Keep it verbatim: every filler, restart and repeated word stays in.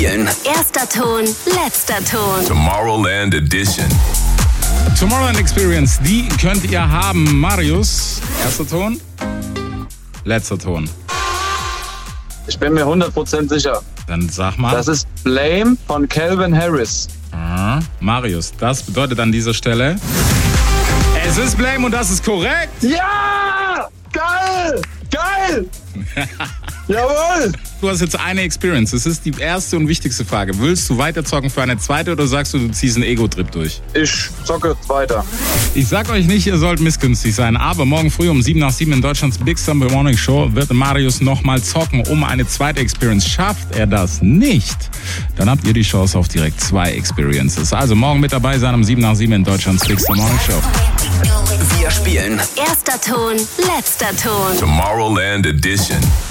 Erster Ton, letzter Ton. Tomorrowland Edition. Tomorrowland Experience, die könnt ihr haben. Marius, erster Ton, letzter Ton. Ich bin mir hundert Prozent sicher. Dann sag mal. Das ist Blame von Calvin Harris. Ah, Marius, das bedeutet an dieser Stelle, es ist Blame und das ist korrekt. Ja! Geil! Geil! Jawohl! Du hast jetzt eine Experience. Das ist die erste und wichtigste Frage. Willst du weiterzocken für eine zweite oder sagst du, du ziehst einen Ego-Trip durch? Ich zocke weiter. Ich sag euch nicht, ihr sollt missgünstig sein, aber morgen früh um sieben nach sieben in Deutschlands Big Summer Morning Show wird Marius nochmal zocken um eine zweite Experience. Schafft er das nicht, dann habt ihr die Chance auf direkt zwei Experiences. Also morgen mit dabei sein um sieben nach sieben in Deutschlands Big Summer Morning Show. Wir spielen Erster Ton, letzter Ton. Tomorrowland Edition.